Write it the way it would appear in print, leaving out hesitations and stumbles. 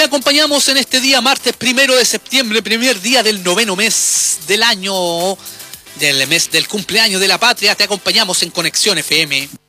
acompañamos en este día, martes 1 de septiembre, primer día del 9º mes del año, del mes del cumpleaños de la patria. Te acompañamos en Conexión FM.